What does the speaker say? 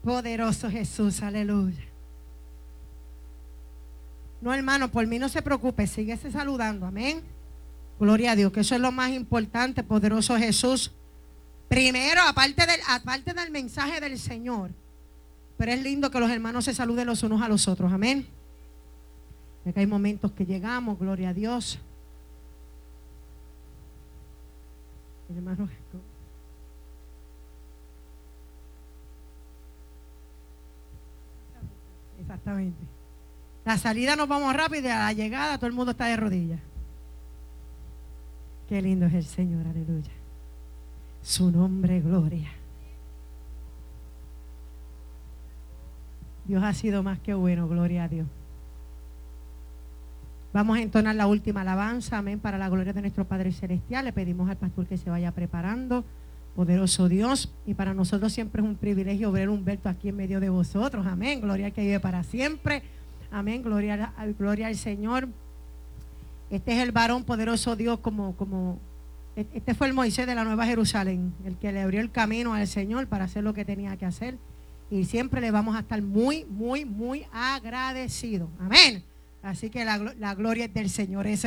Poderoso Jesús, aleluya. No, hermano, por mí no se preocupe, síguese saludando, amén. Gloria a Dios, que eso es lo más importante, poderoso Jesús. Primero, aparte del mensaje del Señor, pero es lindo que los hermanos se saluden los unos a los otros, amén. Acá hay momentos que llegamos, gloria a Dios. Hermano, exactamente. La salida nos vamos rápido y a la llegada todo el mundo está de rodillas. Qué lindo es el Señor, aleluya. Su nombre, gloria. Dios ha sido más que bueno, gloria a Dios. Vamos a entonar la última alabanza, amén, para la gloria de nuestro Padre Celestial. Le pedimos al pastor que se vaya preparando, poderoso Dios. Y para nosotros siempre es un privilegio ver a Humberto aquí en medio de vosotros, amén. Gloria al que vive para siempre, amén, gloria al Señor. Este es el varón poderoso Dios, este fue el Moisés de la Nueva Jerusalén, el que le abrió el camino al Señor para hacer lo que tenía que hacer. Y siempre le vamos a estar muy, muy, muy agradecidos, amén. Así que la gloria es del Señor.